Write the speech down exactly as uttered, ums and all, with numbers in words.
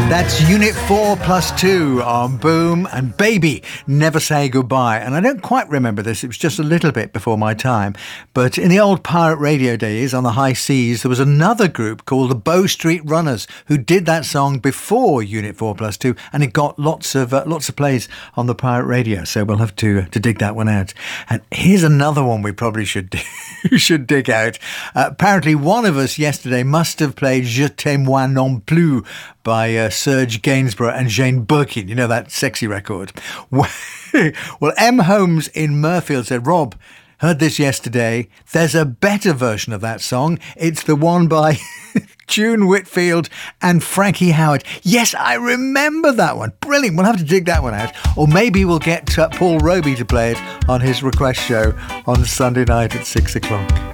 That's Unit four plus two on Boom and Baby, Never Say Goodbye. And I don't quite remember this, it was just a little bit before my time. But in the old pirate radio days on the high seas, there was another group called the Bow Street Runners who did that song before Unit four plus two, and it got lots of uh, lots of plays on the pirate radio. So we'll have to, to dig that one out. And here's another one we probably should, should dig out. Uh, apparently one of us yesterday must have played Je t'aime moi non plus by uh, Serge Gainsborough and Jane Birkin. You know, that sexy record. Well, M. Holmes in Murfield said, Rob, heard this yesterday. There's a better version of that song. It's the one by June Whitfield and Frankie Howard. Yes, I remember that one. Brilliant. We'll have to dig that one out. Or maybe we'll get uh, Paul Roby to play it on his request show on Sunday night at six o'clock.